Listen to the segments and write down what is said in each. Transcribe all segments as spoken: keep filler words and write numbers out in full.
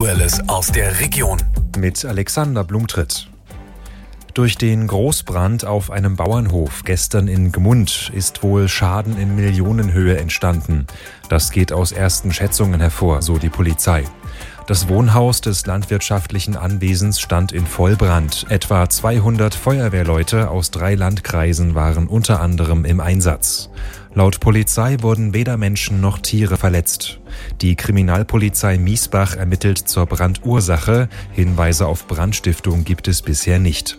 Aktuelles aus der Region. Mit Alexander Blumtritt. Durch den Großbrand auf einem Bauernhof gestern in Gmund ist wohl Schaden in Millionenhöhe entstanden. Das geht aus ersten Schätzungen hervor, so die Polizei. Das Wohnhaus des landwirtschaftlichen Anwesens stand in Vollbrand. Etwa zweihundert Feuerwehrleute aus drei Landkreisen waren unter anderem im Einsatz. Laut Polizei wurden weder Menschen noch Tiere verletzt. Die Kriminalpolizei Miesbach ermittelt zur Brandursache. Hinweise auf Brandstiftung gibt es bisher nicht.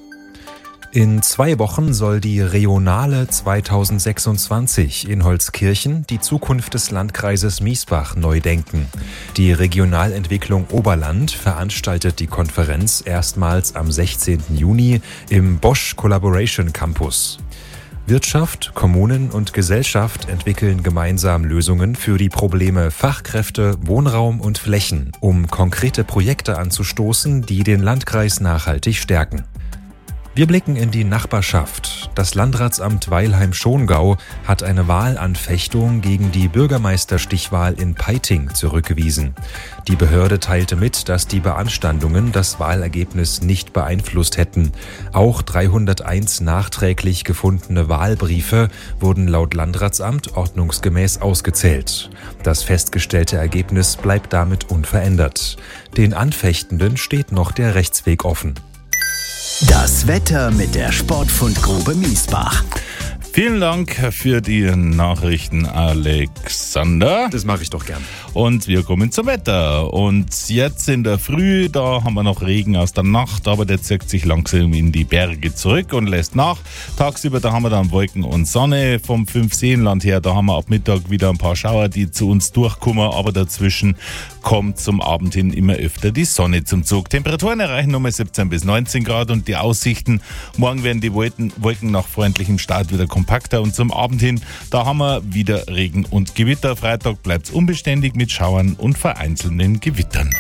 In zwei Wochen soll die Regionale zweitausendsechsundzwanzig in Holzkirchen die Zukunft des Landkreises Miesbach neu denken. Die Regionalentwicklung Oberland veranstaltet die Konferenz erstmals am sechzehnten Juni im Bosch Collaboration Campus. Wirtschaft, Kommunen und Gesellschaft entwickeln gemeinsam Lösungen für die Probleme Fachkräfte, Wohnraum und Flächen, um konkrete Projekte anzustoßen, die den Landkreis nachhaltig stärken. Wir blicken in die Nachbarschaft. Das Landratsamt Weilheim-Schongau hat eine Wahlanfechtung gegen die Bürgermeisterstichwahl in Peiting zurückgewiesen. Die Behörde teilte mit, dass die Beanstandungen das Wahlergebnis nicht beeinflusst hätten. Auch dreihunderteins nachträglich gefundene Wahlbriefe wurden laut Landratsamt ordnungsgemäß ausgezählt. Das festgestellte Ergebnis bleibt damit unverändert. Den Anfechtenden steht noch der Rechtsweg offen. Das Wetter mit der Sportfundgrube Miesbach. Vielen Dank für die Nachrichten, Alexander. Das mache ich doch gern. Und wir kommen zum Wetter. Und jetzt in der Früh, da haben wir noch Regen aus der Nacht, aber der zieht sich langsam in die Berge zurück und lässt nach. Tagsüber, da haben wir dann Wolken und Sonne. Vom Fünfseenland her, da haben wir ab Mittag wieder ein paar Schauer, die zu uns durchkommen, aber dazwischen kommt zum Abend hin immer öfter die Sonne zum Zug. Temperaturen erreichen nochmal siebzehn bis neunzehn Grad und die Aussichten, morgen werden die Wolken, Wolken nach freundlichem Start wieder kompakter und zum Abend hin, da haben wir wieder Regen und Gewitter. Freitag bleibt es unbeständig mit Schauern und vereinzelten Gewittern.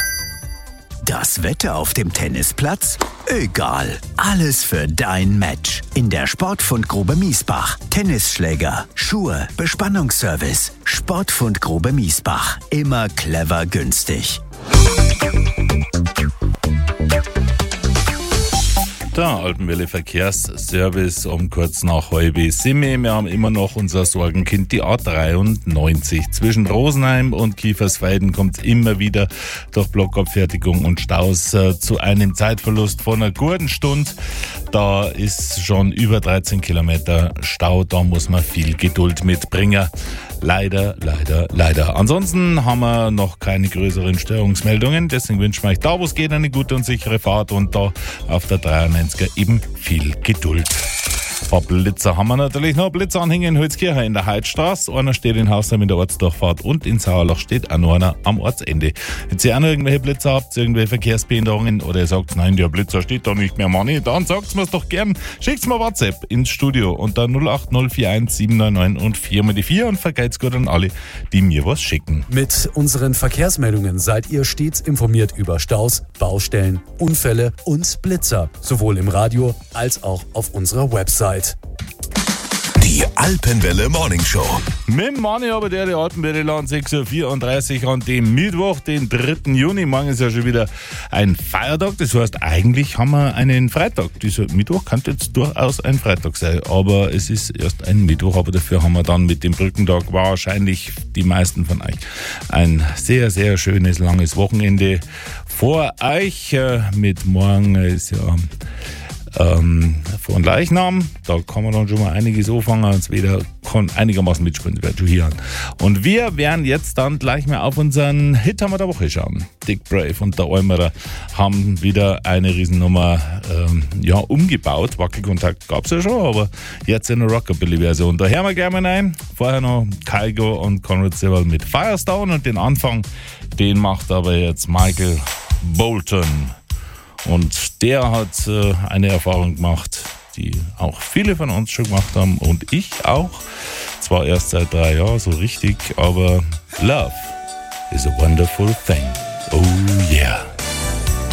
Das Wetter auf dem Tennisplatz? Egal. Alles für dein Match. In der Sportfundgrube Miesbach. Tennisschläger, Schuhe, Bespannungsservice. Sportfundgrube Miesbach. Immer clever günstig. Der Alpenwelle Verkehrsservice um kurz nach halb sieben. Wir haben immer noch unser Sorgenkind, die A dreiundneunzig. Zwischen Rosenheim und Kiefersfelden kommt es immer wieder durch Blockabfertigung und Staus äh, zu einem Zeitverlust von einer guten Stunde. Da ist schon über dreizehn Kilometer Stau, da muss man viel Geduld mitbringen. Leider, leider, leider. Ansonsten haben wir noch keine größeren Störungsmeldungen. Deswegen wünschen wir euch da, wo es geht, eine gute und sichere Fahrt und da auf der dreiundneunziger eben viel Geduld. Ein paar Blitzer haben wir natürlich noch. Blitzanhänger in Holzkirchen in der Heidstraße. Einer steht in Hausheim in der Ortsdurchfahrt und in Sauerlach steht auch noch einer am Ortsende. Wenn ihr auch noch irgendwelche Blitzer habt, irgendwelche Verkehrsbehinderungen oder ihr sagt, nein, der Blitzer steht da nicht mehr, Manni, dann sagt's mir's doch gern. Schickt's mir WhatsApp ins Studio unter null acht null vier eins sieben neun neun und vier mal die vier und vergeht's gut an alle, die mir was schicken. Mit unseren Verkehrsmeldungen seid ihr stets informiert über Staus, Baustellen, Unfälle und Blitzer. Sowohl im Radio als auch auf unserer Website. Die Alpenwelle Morning Show. Mit dem Manni aber der, der Alpenwelle Land sechs Uhr vierunddreißig an dem Mittwoch, den dritten Juni. Morgen ist ja schon wieder ein Feiertag. Das heißt, eigentlich haben wir einen Freitag. Dieser Mittwoch könnte jetzt durchaus ein Freitag sein. Aber es ist erst ein Mittwoch. Aber dafür haben wir dann mit dem Brückentag wahrscheinlich die meisten von euch ein sehr, sehr schönes, langes Wochenende vor euch. Mit morgen ist ja Ähm, von Leichnam, da kann man dann schon mal einiges anfangen und es wieder kann einigermaßen mitspielen, das wird schon hier an. Und wir werden jetzt dann gleich mal auf unseren Hit haben wir der Woche schauen. Dick Brave und der Almerer haben wieder eine Riesennummer ähm, ja, umgebaut. Wackelkontakt gab es ja schon, aber jetzt in der Rockabilly-Version. Da hören wir gerne mal rein. Vorher noch Kygo und Conrad Sewell mit Firestone und den Anfang, den macht aber jetzt Michael Bolton. Und der hat äh, eine Erfahrung gemacht, die auch viele von uns schon gemacht haben und ich auch. Zwar erst seit drei Jahren so richtig, aber Love is a wonderful thing. Oh yeah.